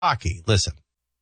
hockey. Listen.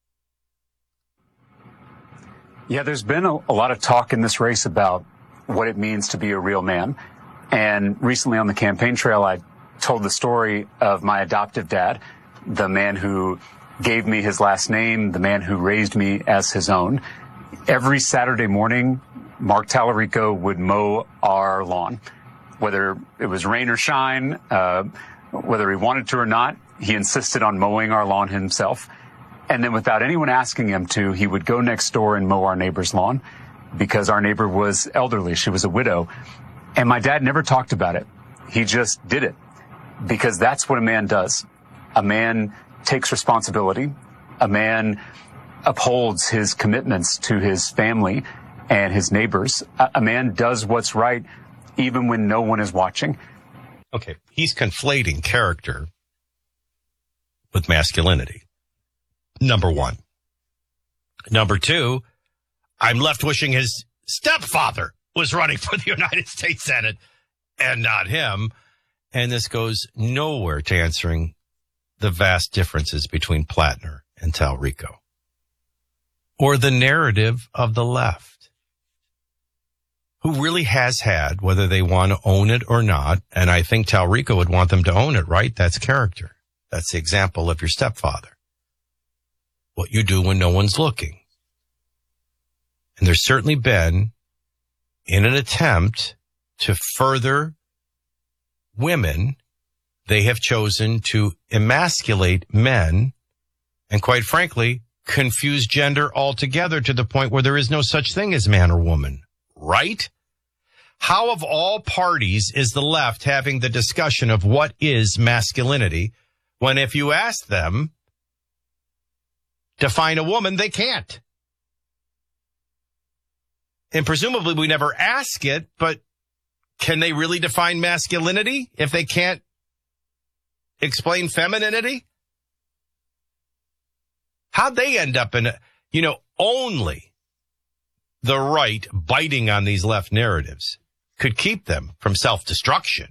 Yeah, there's been a lot of talk in this race about what it means to be a real man. And recently on the campaign trail, I told the story of my adoptive dad, the man who gave me his last name, the man who raised me as his own. Every Saturday morning, Mark Tallarico would mow our lawn. Whether it was rain or shine, whether he wanted to or not, he insisted on mowing our lawn himself. And then without anyone asking him to, he would go next door and mow our neighbor's lawn because our neighbor was elderly. She was a widow. And my dad never talked about it. He just did it because that's what a man does. A man takes responsibility. A man upholds his commitments to his family and his neighbors. A man does what's right even when no one is watching. Okay, he's conflating character with masculinity. Number one. Number two, I'm left wishing his stepfather was running for the United States Senate and not him. And this goes nowhere to answering the vast differences between Plattner and Tallarico or the narrative of the left, who really has had, whether they want to own it or not. And I think Tallarico would want them to own it, right? That's character. That's the example of your stepfather. What you do when no one's looking. And there's certainly been, in an attempt to further women, they have chosen to emasculate men and, quite frankly, confuse gender altogether to the point where there is no such thing as man or woman. Right? How of all parties is the left having the discussion of what is masculinity when if you ask them to find a woman, they can't? And presumably we never ask it, but can they really define masculinity if they can't explain femininity? How'd they end up in, only the right biting on these left narratives could keep them from self-destruction.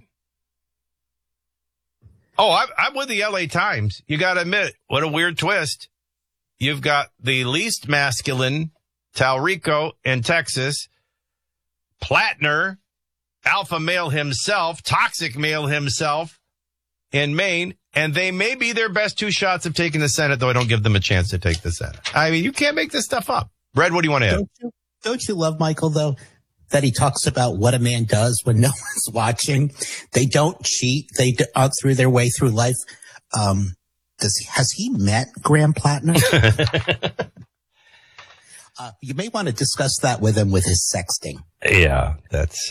Oh, I'm with the LA Times. You got to admit, what a weird twist. You've got the least masculine Tallarico in Texas, Plattner, alpha male himself, toxic male himself in Maine, and they may be their best two shots of taking the Senate, though I don't give them a chance to take the Senate. I mean, you can't make this stuff up. Brad, what do you want to add? Don't you love, Michael, though, that he talks about what a man does when no one's watching? They don't cheat. They through their way through life. Has he met Graham Plattner? You may want to discuss that with him with his sexting. Yeah, that's,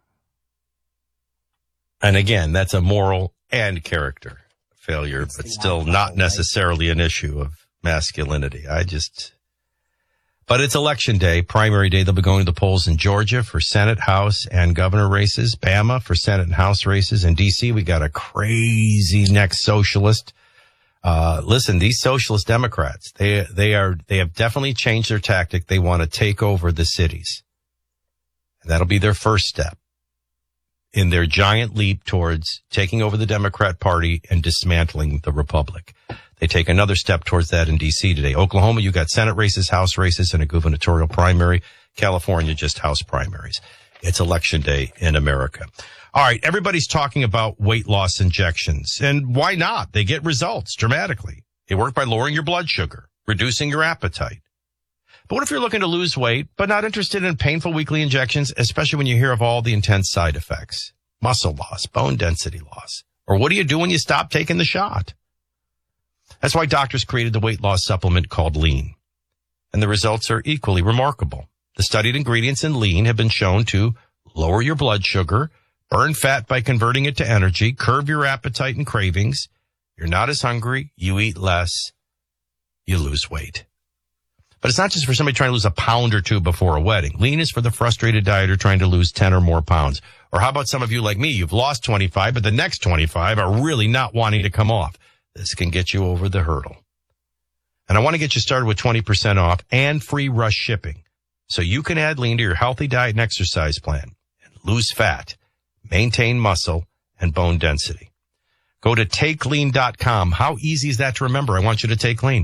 and again, that's a moral and character failure, but still not necessarily an issue of masculinity. But it's election day, primary day. They'll be going to the polls in Georgia for Senate, House, and governor races. Bama for Senate and House races. In D.C., we got a crazy next socialist. Listen, these socialist Democrats, they have definitely changed their tactic. They want to take over the cities. And that'll be their first step in their giant leap towards taking over the Democrat Party and dismantling the Republic. They take another step towards that in D.C. today. Oklahoma, you got Senate races, House races, and a gubernatorial primary. California, just House primaries. It's election day in America. All right, everybody's talking about weight loss injections. And why not? They get results dramatically. They work by lowering your blood sugar, reducing your appetite. But what if you're looking to lose weight, but not interested in painful weekly injections, especially when you hear of all the intense side effects? Muscle loss, bone density loss. Or what do you do when you stop taking the shot? That's why doctors created the weight loss supplement called Lean. And the results are equally remarkable. The studied ingredients in Lean have been shown to lower your blood sugar, burn fat by converting it to energy, curb your appetite and cravings. You're not as hungry. You eat less. You lose weight. But it's not just for somebody trying to lose a pound or two before a wedding. Lean is for the frustrated dieter trying to lose 10 or more pounds. Or how about some of you like me? You've lost 25, but the next 25 are really not wanting to come off. This can get you over the hurdle. And I want to get you started with 20% off and free rush shipping. So you can add Lean to your healthy diet and exercise plan and lose fat, maintain muscle, and bone density. Go to TakeLean.com. How easy is that to remember? I want you to take Lean.